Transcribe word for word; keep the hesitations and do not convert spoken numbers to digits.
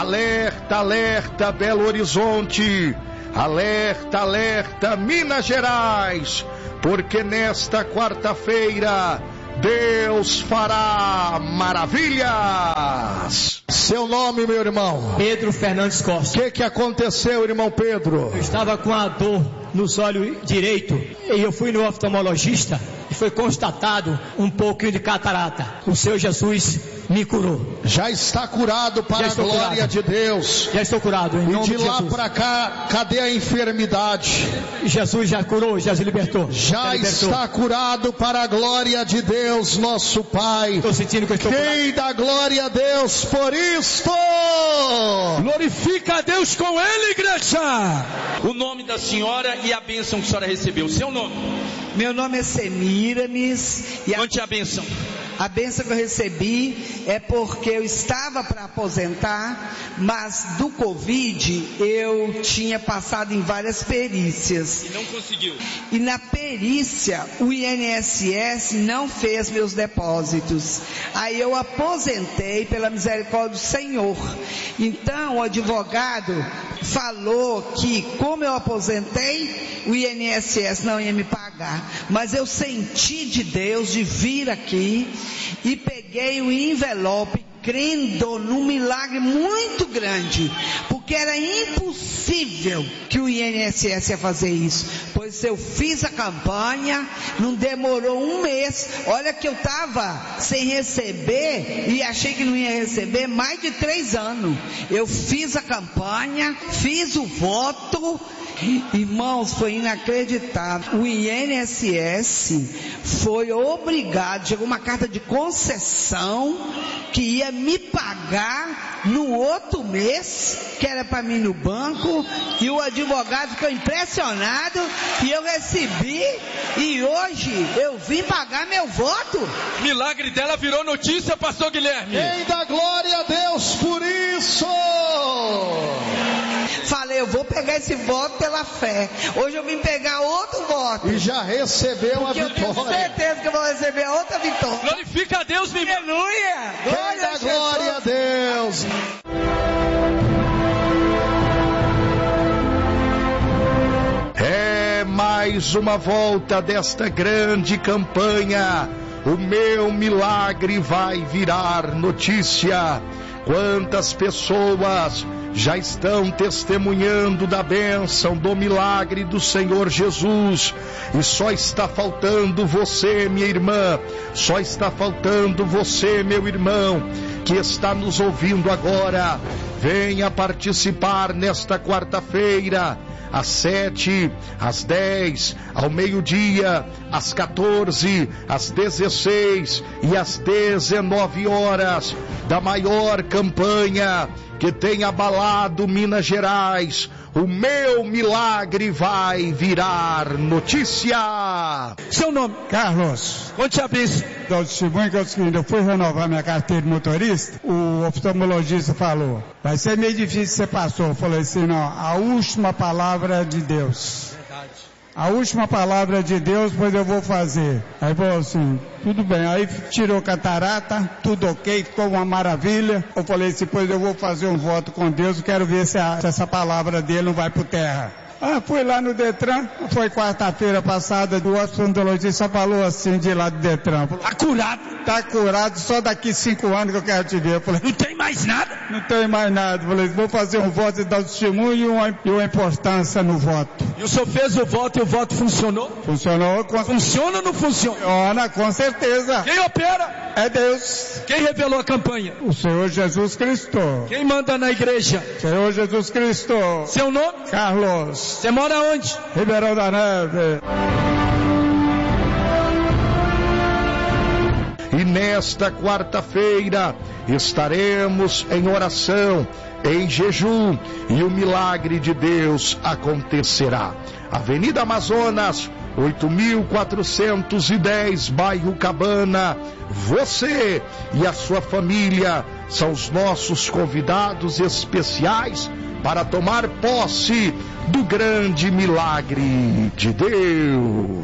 Alerta, alerta, Belo Horizonte. Alerta, alerta, Minas Gerais. Porque nesta quarta-feira Deus fará maravilhas. Seu nome, meu irmão? Pedro Fernandes Costa. O que que aconteceu, irmão Pedro? Eu estava com a dor nos olhos direito e eu fui no oftalmologista e foi constatado um pouquinho de catarata. O Senhor Jesus me curou. Já está curado para a glória curado. de Deus. Já estou curado em E nome de de lá Jesus. para cá, cadê a enfermidade? Jesus já curou, já se libertou. Já libertou. está curado para a glória de Deus, nosso Pai. Estou sentindo que eu estou Quem dá glória a Deus por isto? Glorifica a Deus com ele, igreja. O nome da senhora e a bênção que a senhora recebeu. Seu nome? Meu nome é Semiramis. E a... Conte a bênção. A bênção que eu recebi é porque eu estava para aposentar, mas do Covid eu tinha passado em várias perícias. E não conseguiu. E na perícia o I N S S não fez meus depósitos. Aí eu aposentei pela misericórdia do Senhor. Então o advogado falou que como eu aposentei, o I N S S não ia me pagar. Mas eu senti de Deus de vir aqui e peguei o envelope crendo num milagre muito grande, porque era impossível que o I N S S ia fazer isso, pois eu fiz a campanha, não demorou um mês. Olha que eu estava sem receber e achei que não ia receber mais de três anos. Eu fiz a campanha, fiz o voto. Irmãos, foi inacreditável. O I N S S foi obrigado, chegou uma carta de concessão que ia me pagar no outro mês, que era para mim no banco, e o advogado ficou impressionado e eu recebi, e hoje eu vim pagar meu voto. Milagre dela virou notícia, pastor Guilherme. Quem dá glória a Deus por isso? Falei, eu vou pegar esse voto pela fé. Hoje eu vim pegar outro voto. E já recebeu a Porque vitória. eu tenho certeza que eu vou receber outra vitória. Glorifica a Deus, meu irmão. Aleluia! Quem Glória dá a glória a Deus? É mais uma volta desta grande campanha. O meu milagre vai virar notícia. Quantas pessoas já estão testemunhando da bênção, do milagre do Senhor Jesus, e só está faltando você, minha irmã, só está faltando você, meu irmão, que está nos ouvindo agora. Venha participar nesta quarta-feira, às sete, às dez, ao meio-dia, às quatorze, às dezesseis e às dezenove horas, da maior campanha que tem abalado Minas Gerais. O meu milagre vai virar notícia. Seu nome? Carlos. Conte a bênção. Dá o testemunho que é o seguinte: eu fui renovar minha carteira de motorista, o oftalmologista falou, vai ser meio difícil você passou. Eu falei assim, não, a última palavra é de Deus. Verdade. A última palavra de Deus, pois eu vou fazer. Aí falou assim, tudo bem. Aí tirou catarata, tudo ok, ficou uma maravilha. Eu falei assim, pois eu vou fazer um voto com Deus, eu quero ver se, a, se essa palavra dele não vai por terra. Ah, fui lá no Detran, foi quarta-feira passada, o oftalmologista falou assim de lá do Detran. Tá curado. Tá curado, só daqui cinco anos que eu quero te ver. Eu falei, não tem mais nada? Não tem mais nada. Eu falei, vou fazer um voto e dar um testemunho e uma, e uma importância no voto. E o senhor fez o voto e o voto funcionou? Funcionou. Com... Funciona ou não funciona? Funciona, com certeza. Quem opera? É Deus. Quem revelou a campanha? O Senhor Jesus Cristo. Quem manda na igreja? Senhor Jesus Cristo. Seu nome? Carlos. Você mora onde? Ribeirão da Neve. E nesta quarta-feira estaremos em oração, em jejum, e o milagre de Deus acontecerá. Avenida Amazonas, oito mil quatrocentos e dez, bairro Cabana. Você e a sua família são os nossos convidados especiais para tomar posse do grande milagre de Deus.